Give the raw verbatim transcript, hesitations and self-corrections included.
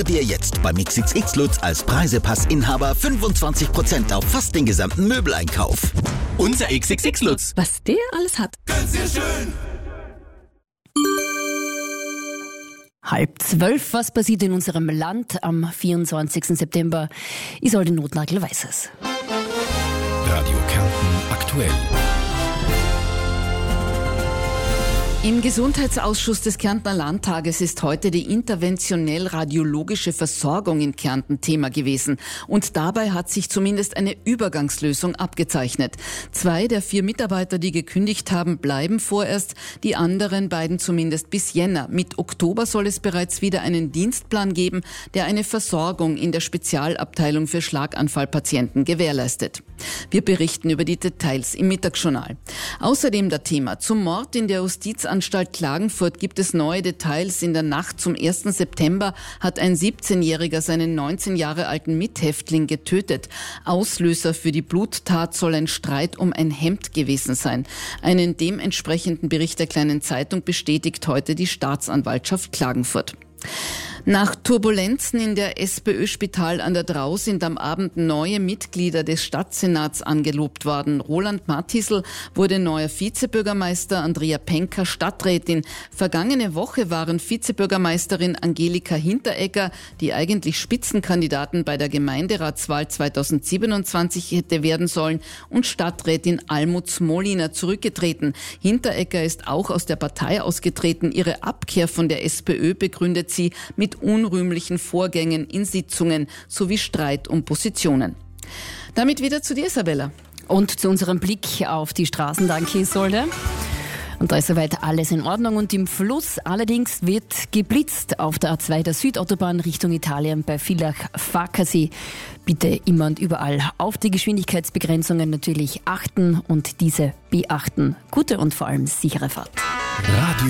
Dir jetzt beim X X X Lutz als Preisepassinhaber fünfundzwanzig Prozent auf fast den gesamten Möbeleinkauf. Unser X X X Lutz. Was der alles hat. Ganz sehr schön. Halb zwölf, was passiert in unserem Land am vierundzwanzigsten September? Isolde Notnagel weiß es. Radio Kärnten aktuell. Im Gesundheitsausschuss des Kärntner Landtages ist heute die interventionell-radiologische Versorgung in Kärnten Thema gewesen. Und dabei hat sich zumindest eine Übergangslösung abgezeichnet. Zwei der vier Mitarbeiter, die gekündigt haben, bleiben vorerst. Die anderen beiden zumindest bis Jänner. Mit Oktober soll es bereits wieder einen Dienstplan geben, der eine Versorgung in der Spezialabteilung für Schlaganfallpatienten gewährleistet. Wir berichten über die Details im Mittagsjournal. Außerdem das Thema zum Mord in der Justizanstalt Klagenfurt gibt es neue Details. In der Nacht zum ersten September hat ein siebzehnjähriger seinen neunzehn Jahre alten Mithäftling getötet. Auslöser für die Bluttat soll ein Streit um ein Hemd gewesen sein. Einen dementsprechenden Bericht der Kleinen Zeitung bestätigt heute die Staatsanwaltschaft Klagenfurt. Nach Turbulenzen in der SPÖ-Spital an der Drau sind am Abend neue Mitglieder des Stadtsenats angelobt worden. Roland Martisl wurde neuer Vizebürgermeister, Andrea Penker Stadträtin. Vergangene Woche waren Vizebürgermeisterin Angelika Hinteregger, die eigentlich Spitzenkandidaten bei der Gemeinderatswahl zweitausendsiebenundzwanzig hätte werden sollen, und Stadträtin Almut Smolina zurückgetreten. Hinteregger ist auch aus der Partei ausgetreten. Ihre Abkehr von der SPÖ begründet sie mit unrühmlichen Vorgängen in Sitzungen sowie Streit um Positionen. Damit wieder zu dir, Isabella. Und zu unserem Blick auf die Straßen, danke Isolde. Und da ist soweit alles in Ordnung und im Fluss. Allerdings wird geblitzt auf der A zwei der Südautobahn Richtung Italien bei Villach-Farkasee. Bitte immer und überall auf die Geschwindigkeitsbegrenzungen natürlich achten und diese beachten. Gute und vor allem sichere Fahrt. Radio